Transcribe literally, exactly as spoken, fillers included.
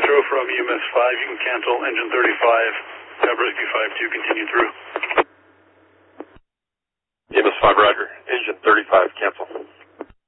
Metro from U M S five, you can cancel engine thirty-five, have rescue five two continue through. U M S five, roger. Engine thirty-five, cancel.